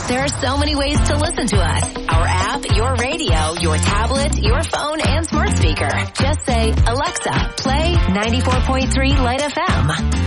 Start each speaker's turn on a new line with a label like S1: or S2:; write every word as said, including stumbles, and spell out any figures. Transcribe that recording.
S1: There are so many ways to listen to us. Our app, your radio, your tablet, your phone, and smart speaker. Just say, Alexa, play ninety-four point three Light F M.